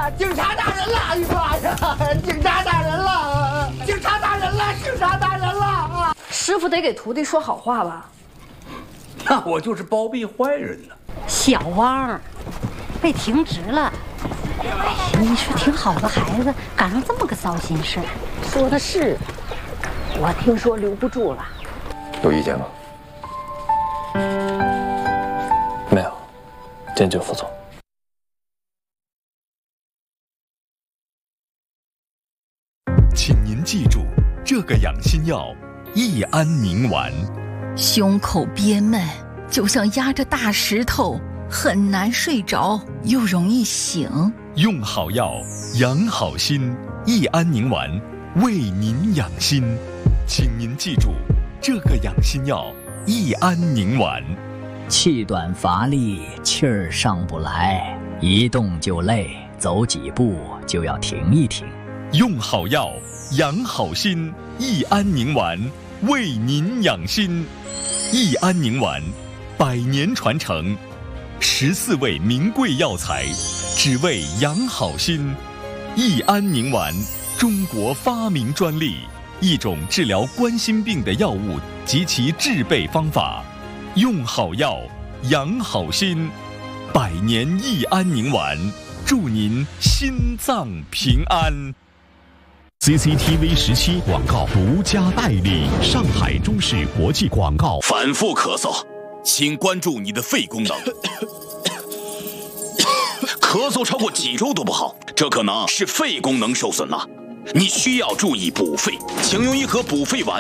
警察大人了！哎呀妈呀！警察大人了！警察大人了！警察大人了！ 师傅得给徒弟说好话吧？ 那我就是包庇坏人了。 小汪，被停职了。哎呀，你说挺好的孩子，赶上这么个糟心事儿。 说的是，我听说留不住了。 有意见吗？没有，坚决服从。 请您记住，这个养心药益安宁丸。 胸口憋闷，就像压着大石头，很难睡着，又容易醒。 用好药，养好心，益安宁丸为您养心。请您记住，这个养心药益安宁丸。 气短乏力，气儿上不来，一动就累，走几步就要停一停。 用好药，养好心，益安宁丸为您养心。益安宁丸100年传承，14味名贵药材，只为养好心。益安宁丸，中国发明专利，一种治疗冠心病的药物及其制备方法。用好药，养好心，100年益安宁丸，祝您心脏平安。 CCTV 17广告独家代理，上海中视国际广告。 反复咳嗽，请关注你的肺功能。咳嗽超过几周都不好，这可能是肺功能受损了，你需要注意补肺，请用一盒补肺丸。